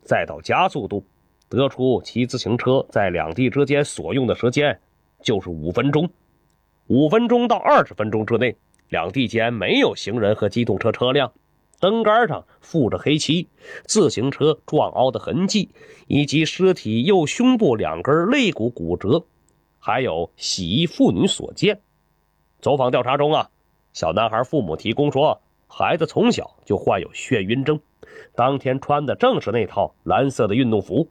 再到加速度，得出骑自行车在两地之间所用的时间就是5分钟。5分钟到20分钟之内，两地间没有行人和机动车车辆，灯杆上附着黑漆，自行车撞凹的痕迹，以及尸体右胸部2根肋骨骨折，还有洗衣妇女所见。走访调查中小男孩父母提供说，孩子从小就患有眩晕症，当天穿的正是那套蓝色的运动服。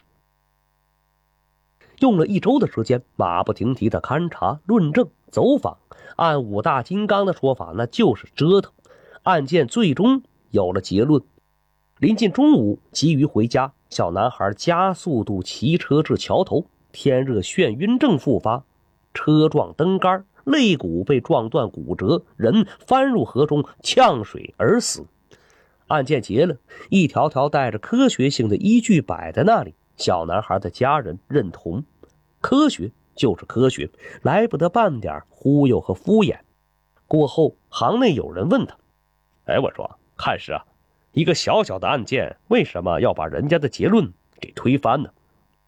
用了1周的时间，马不停蹄的勘察、论证、走访，按5大金刚的说法，那就是折腾。案件最终有了结论。临近中午，急于回家，小男孩加速度骑车至桥头，天热眩晕症复发，车撞灯杆，肋骨被撞断骨折，人翻入河中呛水而死。案件结了，一条条带着科学性的依据摆在那里，小男孩的家人认同，科学就是科学，来不得半点忽悠和敷衍。过后，行内有人问他：“我说，看是一个小小的案件，为什么要把人家的结论给推翻呢？”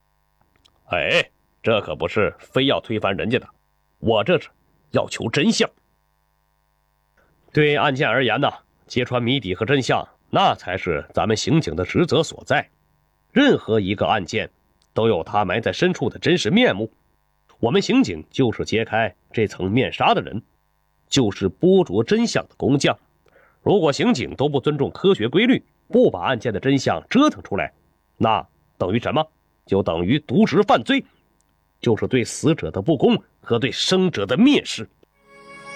这可不是非要推翻人家的，我这是要求真相。对案件而言揭穿谜底和真相，那才是咱们刑警的职责所在。任何一个案件都有它埋在深处的真实面目，我们刑警就是揭开这层面纱的人，就是剥夺真相的工匠。如果刑警都不尊重科学规律，不把案件的真相折腾出来，那等于什么？就等于渎职犯罪，就是对死者的不公和对生者的蔑视。